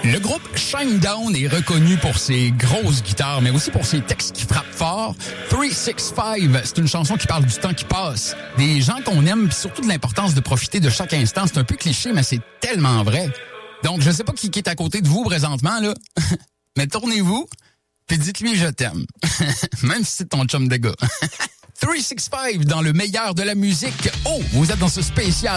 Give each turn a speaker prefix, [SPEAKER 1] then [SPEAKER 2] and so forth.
[SPEAKER 1] Le groupe Shinedown est reconnu pour ses grosses guitares, mais aussi pour ses textes qui frappent fort. 365, c'est une chanson qui parle du temps qui passe, des gens qu'on aime, puis surtout de l'importance de profiter de chaque instant. C'est un peu cliché, mais c'est tellement vrai. Donc, je sais pas qui est à côté de vous présentement, là, mais tournez-vous, puis dites-lui « je t'aime », même si c'est ton chum de gars. 365 dans le meilleur de la musique. Oh, vous êtes dans ce spécial